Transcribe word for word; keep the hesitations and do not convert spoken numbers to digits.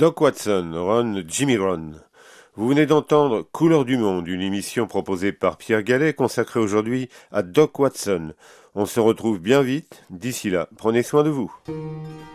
Doc Watson, Ron, Jimmy Ron. Vous venez d'entendre Couleurs du Monde, une émission proposée par Pierre Gallet consacrée aujourd'hui à Doc Watson. On se retrouve bien vite. D'ici là, prenez soin de vous.